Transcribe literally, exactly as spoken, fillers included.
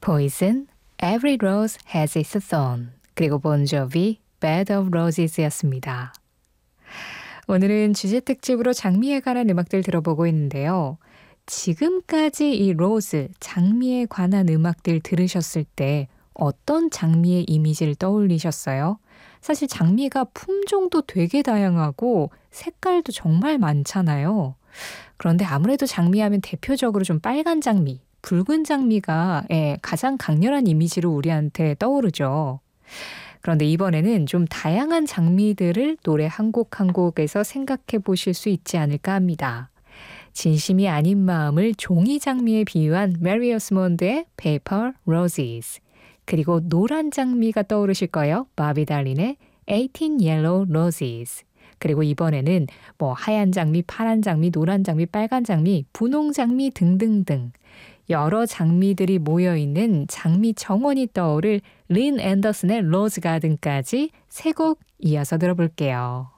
Poison, Every Rose Has Its Thorn, 그리고 본조비, Bed of Roses였습니다. 오늘은 주제 특집으로 장미에 관한 음악들 들어보고 있는데요. 지금까지 이 로즈, 장미에 관한 음악들 들으셨을 때 어떤 장미의 이미지를 떠올리셨어요? 사실 장미가 품종도 되게 다양하고 색깔도 정말 많잖아요. 그런데 아무래도 장미하면 대표적으로 좀 빨간 장미, 붉은 장미가 예, 가장 강렬한 이미지로 우리한테 떠오르죠. 그런데 이번에는 좀 다양한 장미들을 노래 한 곡 한 곡에서 생각해 보실 수 있지 않을까 합니다. 진심이 아닌 마음을 종이 장미에 비유한 메리 오스몬드의 Paper Roses, 그리고 노란 장미가 떠오르실 거예요. 바비 달린의 eighteen Yellow Roses, 그리고 이번에는 뭐 하얀 장미, 파란 장미, 노란 장미, 빨간 장미, 분홍 장미 등등등 여러 장미들이 모여있는 장미 정원이 떠오를 린 앤더슨의 로즈 가든까지 세 곡 이어서 들어볼게요.